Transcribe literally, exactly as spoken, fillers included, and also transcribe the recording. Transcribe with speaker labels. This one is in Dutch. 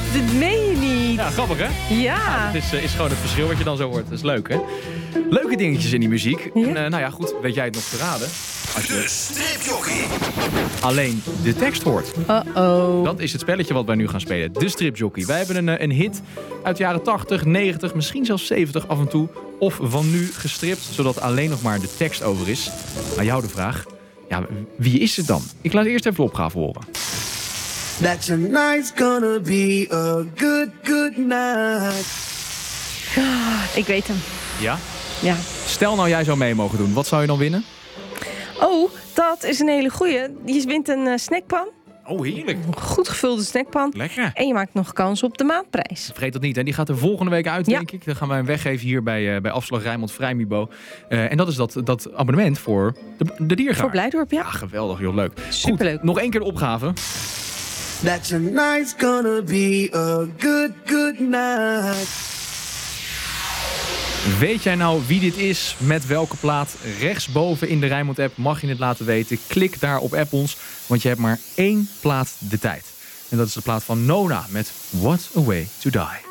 Speaker 1: dit meen je niet.
Speaker 2: Ja, grappig hè?
Speaker 1: Ja.
Speaker 2: Het is, uh, is gewoon het verschil wat je dan zo hoort. Dat is leuk hè? Leuke dingetjes in die muziek.
Speaker 1: Ja.
Speaker 2: En, uh, nou ja, goed, weet jij het nog te raden? Als je
Speaker 3: De stripjockey.
Speaker 2: alleen de tekst hoort.
Speaker 1: Uh-oh.
Speaker 2: Dat is het spelletje wat wij nu gaan spelen. De stripjockey. Wij hebben een, uh, een hit uit de jaren tachtig, negentig, misschien zelfs zeventig af en toe. Of van nu gestript, zodat alleen nog maar de tekst over is. Aan jou de vraag. Ja, wie is het dan? Ik laat eerst even de opgave horen.
Speaker 4: That tonight's gonna be a good, good night.
Speaker 1: Ik weet hem.
Speaker 2: Ja?
Speaker 1: Ja.
Speaker 2: Stel nou jij zou mee mogen doen. Wat zou je dan winnen?
Speaker 1: Oh, dat is een hele goeie. Je wint een uh, snackpan.
Speaker 2: Oh, heerlijk.
Speaker 1: Een goed gevulde snackpan.
Speaker 2: Lekker.
Speaker 1: En je maakt nog kans op de maandprijs.
Speaker 2: Vergeet dat niet, hè? Die gaat er volgende week uit,
Speaker 1: Ja.
Speaker 2: denk ik. Dan gaan wij hem weggeven hier bij, uh, bij Afslag Rijnmond Vrijmibo. Uh, en dat is dat, dat abonnement voor de, de diergaard.
Speaker 1: Voor Blijdorp, ja.
Speaker 2: Ja, geweldig, joh, leuk.
Speaker 1: Superleuk.
Speaker 2: Goed, nog één keer de opgave.
Speaker 4: That tonight's gonna be a good, good night.
Speaker 2: Weet jij nou wie dit is, met welke plaat? Rechtsboven in de Rijnmond-app mag je het laten weten. Klik daar op App ons, want je hebt maar één plaat de tijd. En dat is de plaat van Nona met What a Way to Die.